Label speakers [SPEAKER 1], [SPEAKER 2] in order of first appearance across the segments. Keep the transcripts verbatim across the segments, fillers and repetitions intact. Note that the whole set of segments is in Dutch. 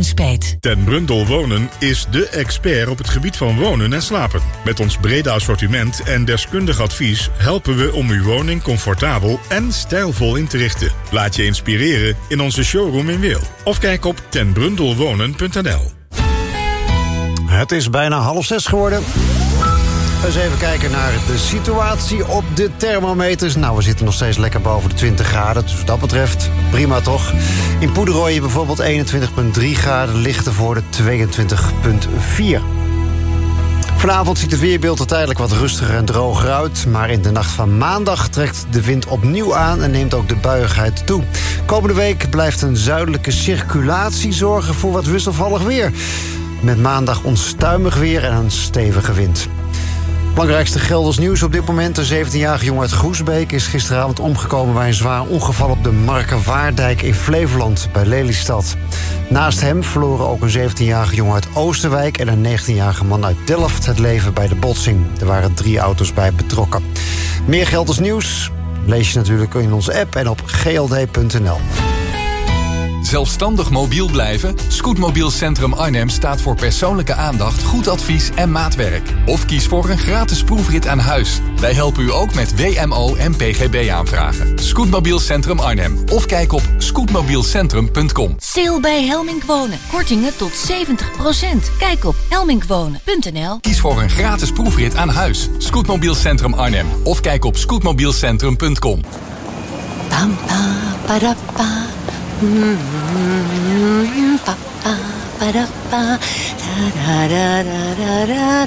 [SPEAKER 1] Nunspeet.
[SPEAKER 2] Ten Brundel Wonen is dé expert op het gebied van wonen en slapen. Met ons brede assortiment en deskundig advies helpen we om uw woning comfortabel en stijlvol in te richten. Laat je inspireren in onze showroom in Wehl. Of kijk op ten brundel wonen punt n l.
[SPEAKER 3] Het is bijna half zes geworden. Eens even kijken naar de situatie op de thermometers. Nou, we zitten nog steeds lekker boven de twintig graden. Dus wat dat betreft, prima toch? In Poederooi bijvoorbeeld eenentwintig komma drie graden. Lichtenvoorde tweeëntwintig komma vier. Vanavond ziet het weerbeeld er tijdelijk wat rustiger en droger uit. Maar in de nacht van maandag trekt de wind opnieuw aan en neemt ook de buiigheid toe. Komende week blijft een zuidelijke circulatie zorgen voor wat wisselvallig weer. Met maandag onstuimig weer en een stevige wind. Belangrijkste Gelders nieuws op dit moment. De zeventienjarige jongen uit Groesbeek is gisteravond omgekomen bij een zwaar ongeval op de Markerwaardijk in Flevoland bij Lelystad. Naast hem verloren ook een zeventienjarige jongen uit Oosterwijk en een negentienjarige man uit Delft het leven bij de botsing. Er waren drie auto's bij betrokken. Meer Gelders nieuws lees je natuurlijk in onze app en op g l d punt n l.
[SPEAKER 4] Zelfstandig mobiel blijven? Scootmobiel Centrum Arnhem staat voor persoonlijke aandacht, goed advies en maatwerk. Of kies voor een gratis proefrit aan huis. Wij helpen u ook met W M O en P G B-aanvragen. Scootmobiel Centrum Arnhem. Of kijk op scootmobielcentrum punt com.
[SPEAKER 1] Sale bij Helmink Wonen. Kortingen tot zeventig procent. Kijk op helmink wonen punt n l.
[SPEAKER 4] Kies voor een gratis proefrit aan huis. Scootmobiel Centrum Arnhem. Of kijk op scootmobielcentrum punt com.
[SPEAKER 1] Pam, pam, padappa. Mm, pa, pa, pa, da, pa, da, da, da, da, da.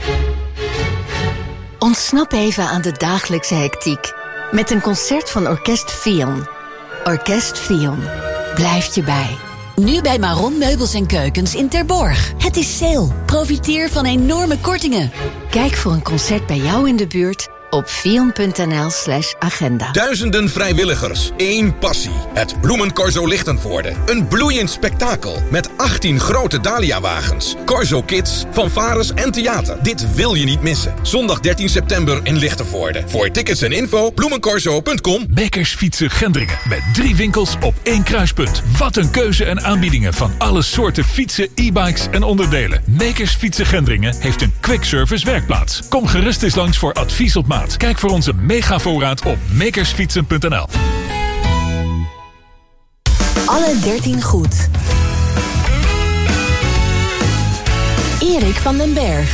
[SPEAKER 1] Ontsnap even aan de dagelijkse hectiek met een concert van Orkest Fion. Orkest Fion blijft je bij.
[SPEAKER 5] Nu bij Maron Meubels en Keukens in Terborg. Het is sale. Profiteer van enorme kortingen.
[SPEAKER 1] Kijk voor een concert bij jou in de buurt op fion punt n l slash agenda.
[SPEAKER 6] Duizenden vrijwilligers, één passie. Het Bloemencorso Lichtenvoorde. Een bloeiend spektakel met achttien grote Dahlia-wagens. Corso Kids, fanfares en theater. Dit wil je niet missen. Zondag dertien september in Lichtenvoorde. Voor tickets en info bloemencorso punt com.
[SPEAKER 7] Makers Fietsen Gendringen. Met drie winkels op één kruispunt. Wat een keuze en aanbiedingen van alle soorten fietsen, e-bikes en onderdelen. Makers Fietsen Gendringen heeft een quick service werkplaats. Kom gerust eens langs voor advies op maat. Kijk voor onze megavoorraad op makersfietsen punt n l.
[SPEAKER 1] Alle dertien goed. Erik van den Berg.